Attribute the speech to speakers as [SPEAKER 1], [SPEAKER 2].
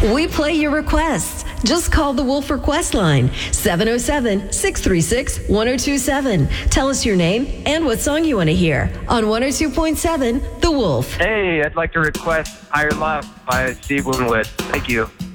[SPEAKER 1] We play your requests. Just call the Wolf Request line, 707-636-1027. Tell us your name and what song you want to hear on 102.7 The Wolf.
[SPEAKER 2] Hey, I'd like to request Higher Love by Steve Winwood. Thank you.